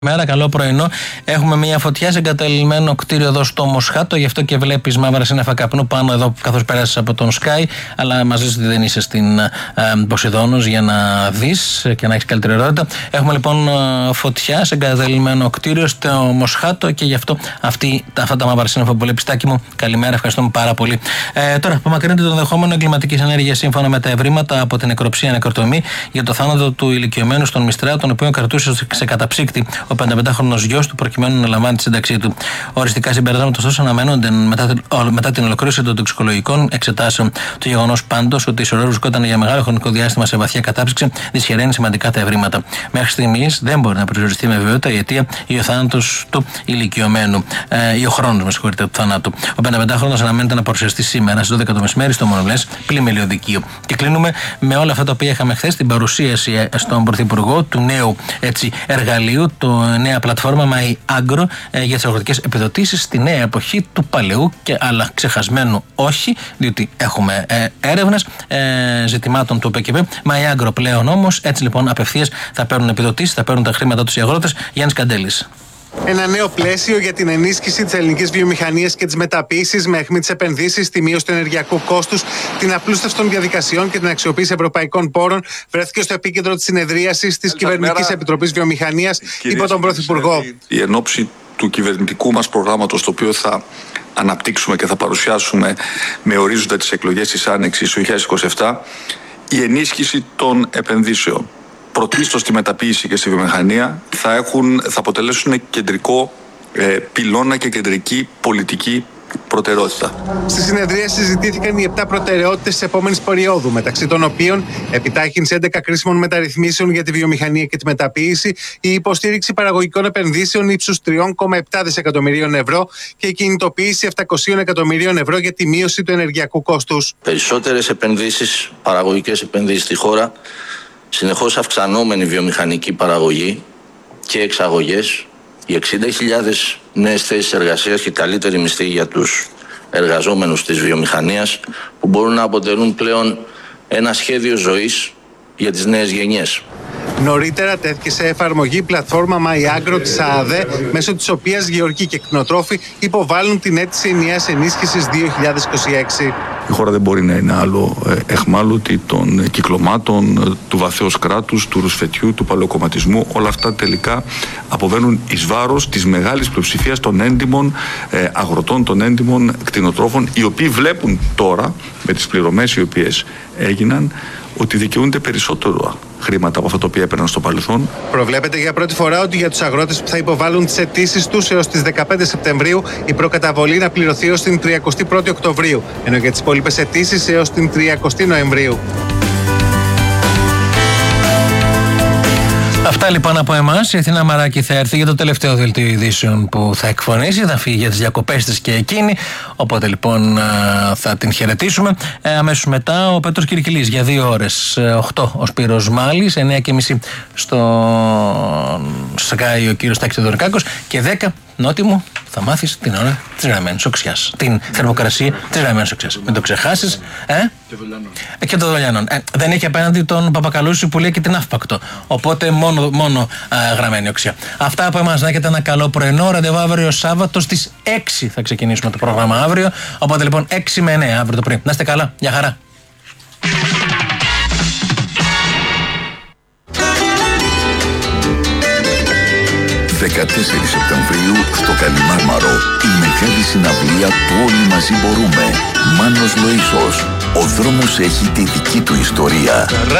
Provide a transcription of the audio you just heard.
Μέρα, καλό πρωινό. Έχουμε μια φωτιά σε εγκαταλειμμένο κτίριο εδώ στο Μοσχάτο, γι' αυτό και βλέπεις μαύρα σύννεφα καπνού πάνω εδώ καθώς πέρασες από τον Sky. Αλλά μας ζεις ότι δεν είσαι στην Ποσειδώνος για να δεις και να έχεις καλύτερη ερώτητα. Έχουμε λοιπόν φωτιά σε εγκαταλειμμένο κτίριο στο Μοσχάτο και γι' αυτό αυτά τα μαύρα σύννεφα που βλέπεις, Τάκη μου. Καλημέρα, ευχαριστούμε πάρα πολύ. Τώρα, απομακρύνεται το ενδεχόμενο εγκληματικής ενέργειας σύμφωνα με τα ευρήματα από την νεκροψία νεκροτομή για το θάνατο του ηλικιωμένου στον Μιστρά, τον οποίο κρατούσε σε καταψύκτη ο 55χρονος γιος του, προκειμένου να λαμβάνει τη σύνταξή του. Οριστικά συμπεράσματα, ωστόσο, αναμένονται μετά την ολοκλήρωση των τοξικολογικών εξετάσεων. Το γεγονός πάντως ότι η σωρό βρισκόταν για μεγάλο χρονικό διάστημα σε βαθιά κατάψυξη δυσχεραίνει σημαντικά τα ευρήματα. Μέχρι στιγμής δεν μπορεί να προσδιοριστεί με βεβαιότητα η αιτία ή ο θάνατος του ηλικιωμένου. Ή ο χρόνος, του θανάτου. Ο 55χρονος αναμένεται να παρουσιαστεί σήμερα στις 12 το μεσημέρι στο Μονοβλές πλημμυλιωδικείο. Και κλείνουμε με όλα αυτά τα οποία είχαμε χθες, την παρουσίαση στον Πρωθυπουργό του νέου εργαλείου, νέα πλατφόρμα MyAgro για τις αγροτικές επιδοτήσεις στη νέα εποχή του παλαιού και αλλά ξεχασμένου όχι, διότι έχουμε έρευνες ζητημάτων του ΠΚΠ. MyAgro πλέον όμως, έτσι λοιπόν απευθείας θα παίρνουν επιδοτήσεις, θα παίρνουν τα χρήματα τους οι αγρότες. Γιάννης Καντέλης. Ένα νέο πλαίσιο για την ενίσχυση της ελληνικής βιομηχανίας και της μεταποίησης με αιχμή τις επενδύσεις, τη μείωση του ενεργειακού κόστους, την απλούστευση των διαδικασιών και την αξιοποίηση ευρωπαϊκών πόρων βρέθηκε στο επίκεντρο της συνεδρίασης της Κυβερνητικής Επιτροπής Βιομηχανίας υπό τον Πρωθυπουργό. Η ενόψη του κυβερνητικού μας προγράμματος, το οποίο θα αναπτύξουμε και θα παρουσιάσουμε με ορίζοντα τις εκλογές της Άνοιξης του 2027, η ενίσχυση των επενδύσεων. Πρωτίστως στη μεταποίηση και στη βιομηχανία θα αποτελέσουν κεντρικό πυλώνα και κεντρική πολιτική προτεραιότητα. Στη συνεδρία συζητήθηκαν οι 7 προτεραιότητες της επόμενης περίοδου, μεταξύ των οποίων επιτάχυνση 11 κρίσιμων μεταρρυθμίσεων για τη βιομηχανία και τη μεταποίηση, η υποστήριξη παραγωγικών επενδύσεων ύψους 3,7 δισεκατομμυρίων ευρώ και η κινητοποίηση 700 εκατομμυρίων ευρώ για τη μείωση του ενεργειακού κόστους. Περισσότερες επενδύσεις, παραγωγικές επενδύσεις στη χώρα, συνεχώς αυξανόμενη βιομηχανική παραγωγή και εξαγωγές, οι 60.000 νέες θέσεις εργασίας και καλύτερη μισθή για τους εργαζόμενους της βιομηχανίας που μπορούν να αποτελούν πλέον ένα σχέδιο ζωής για τις νέες γενιές. Νωρίτερα τέθηκε σε εφαρμογή η πλατφόρμα MyAgro της ΑΑΔΕ, μέσω της οποίας γεωργοί και κτηνοτρόφοι υποβάλλουν την αίτηση ενιαίας ενίσχυσης 2026. Η χώρα δεν μπορεί να είναι άλλο εχμάλωτη των κυκλωμάτων, του βαθέως κράτους, του ρουσφετιού, του παλαιοκομματισμού. Όλα αυτά τελικά αποβαίνουν εις βάρος της μεγάλης πλειοψηφίας των έντιμων αγροτών, των έντιμων κτηνοτρόφων, οι οποίοι βλέπουν τώρα με τις πληρωμές οι οποίες έγιναν ότι δικαιούνται περισσότερο χρήματα από αυτά τα οποία έπαιρναν στο παρελθόν. Προβλέπεται για πρώτη φορά ότι για τους αγρότες που θα υποβάλουν τις αιτήσεις τους έως τις 15 Σεπτεμβρίου η προκαταβολή να πληρωθεί έως την 31η Οκτωβρίου, ενώ για τις υπόλοιπες αιτήσεις έως την 30η Νοεμβρίου. Αυτά λοιπόν από εμάς. Η Αθηνά Μαράκη θα έρθει για το τελευταίο δελτίο ειδήσεων που θα εκφωνήσει. Θα φύγει για τις διακοπές της και εκείνη. Οπότε λοιπόν θα την χαιρετήσουμε. Αμέσως μετά ο Πέτρος Κυρκυλής για 2 ώρες. 8 ο Σπύρος Μάλης. 9:30 στο Sky ο κύριος Τάκης Θεοδωρικάκος. Και 10 νότι μου θα μάθεις την ώρα της γραμμένης οξιάς. Την θερμοκρασία της γραμμένης οξιάς. Μην το ξεχάσεις. Και των Δολιανών. Δεν έχει απέναντι τον Παπακαλούση που λέει και την Αύπακτο. Οπότε μόνο γραμμένη οξιά. Αυτά από εμάς. Να έχετε ένα καλό πρωινό. Ραντεβού αύριο Σάββατο στις 6 θα ξεκινήσουμε το πρόγραμμα αύριο. Οπότε λοιπόν 6 με 9 αύριο το πρωί. Να είστε καλά. Γεια χαρά. 14 Σεπτεμβρίου στο Καλιμάρμαρο η μεγάλη συναυλία του Όλοι Μαζί Μπορούμε. Μάνος Λοΐσος. Ο δρόμος έχει τη δική του ιστορία.